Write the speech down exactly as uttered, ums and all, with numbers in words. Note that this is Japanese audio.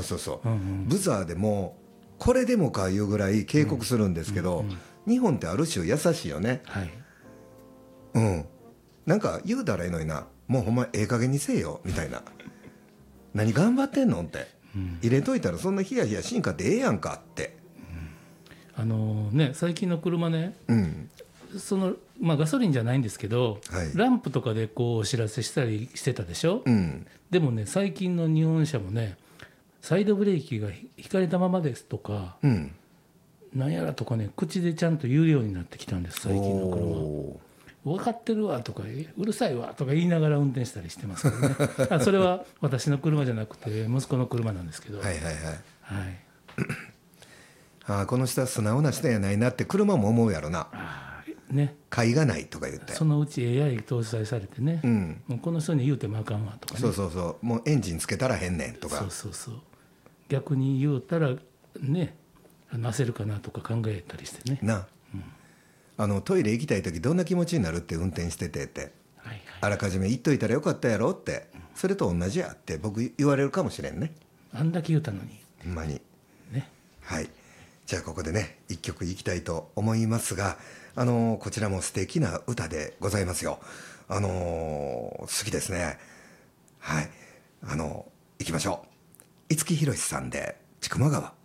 そうそう、 うんうん、 ブザーでもこれでもかいうぐらい警告するんですけど、うんうんうん、日本ってある種優しいよね、 はい、 うん、なんか言うたらいいのにな、もうほんまええ加減にせえよみたいな何頑張ってんのって、うん、入れといたらそんなヒヤヒヤしんかってええやんかって、 うん、あのー、ね、最近の車ね、うん、そのまあ、ガソリンじゃないんですけど、はい、ランプとかでこうお知らせしたりしてたでしょ、うん、でもね最近の日本車もねサイドブレーキが引かれたままですとか、うん、なんやらとかね口でちゃんと言うようになってきたんです最近の車。分かってるわとかうるさいわとか言いながら運転したりしてますけどねあそれは私の車じゃなくて息子の車なんですけど、 はいはいはい、 はい、 あこの人は素直な人やないなって車も思うやろな、 あ、ね、 買いがないとか言って、 そのうち エーアイ 搭載されてね、うん、もうこの人に言うてもあかんわとかね、 そうそうそう、もうエンジンつけたらへんねんとか、 そうそうそう、逆に言うたらね焦るかなとか考えたりしてねな、うん、あのトイレ行きたい時どんな気持ちになるって運転しててって、はいはい、あらかじめ言っといたらよかったやろって、うん、それと同じやって僕言われるかもしれんね、 あんだけ言うたのにほんまにね。 はい、じゃあここでね一曲いきたいと思いますが、あのー、こちらも素敵な歌でございますよ。あのー、好きですね。はい、あのー、いきましょう。五木ひろしさんで千曲川。